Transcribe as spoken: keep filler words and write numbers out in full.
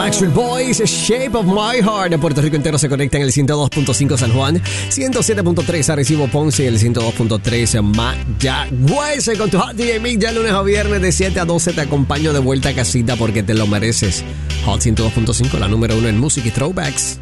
Backstreet Boys, Shape of My Heart. Puerto Rico entero se conecta en el ciento dos punto cinco San Juan, ciento siete punto tres Arecibo Ponce y el ciento dos punto tres Mayagüez. Con tu Hot D J Mix, ya lunes a viernes de siete a doce te acompaño de vuelta a casita porque te lo mereces. Hot ciento dos punto cinco, la número uno en música y throwbacks.